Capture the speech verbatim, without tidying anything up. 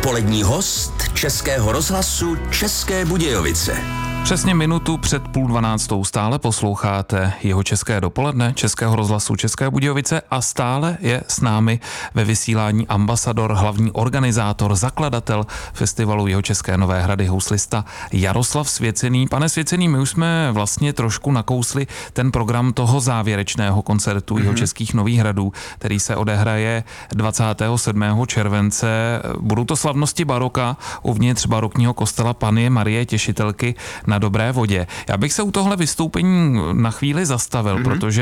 Dopolední host Českého rozhlasu České Budějovice. Přesně minutu před půl dvanáctou stále posloucháte jeho České dopoledne Českého rozhlasu České Budějovice a stále je s námi ve vysílání ambasador, hlavní organizátor, zakladatel festivalu jeho České Nové Hrady, houslista Jaroslav Svěcený. Pane Svěcený, my už jsme vlastně trošku nakousli ten program toho závěrečného koncertu mm-hmm. jeho Českých Nových Hradů, který se odehraje dvacátého sedmého července. Budou to slavnosti baroka uvnitř barokního kostela Panny Marie Těšitelky na Dobré Vodě. Já bych se u tohle vystoupení na chvíli zastavil, mm-hmm. protože